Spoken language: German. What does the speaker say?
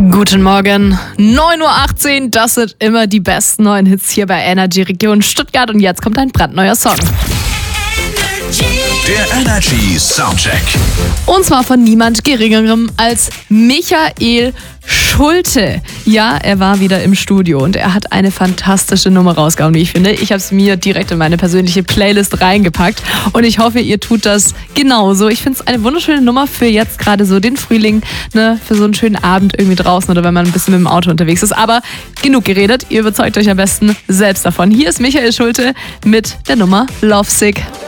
Guten Morgen, 9:18 Uhr, das sind immer die besten neuen Hits hier bei Energy Region Stuttgart und jetzt kommt ein brandneuer Song. Der Energy Soundcheck. Und zwar von niemand Geringerem als Michael Schulte. Ja, er war wieder im Studio und er hat eine fantastische Nummer rausgehauen, wie ich finde. Ich habe es mir direkt in meine persönliche Playlist reingepackt und ich hoffe, ihr tut das genauso. Ich finde es eine wunderschöne Nummer für jetzt gerade so den Frühling, ne, für so einen schönen Abend irgendwie draußen oder wenn man ein bisschen mit dem Auto unterwegs ist. Aber genug geredet, ihr überzeugt euch am besten selbst davon. Hier ist Michael Schulte mit der Nummer Lovesick.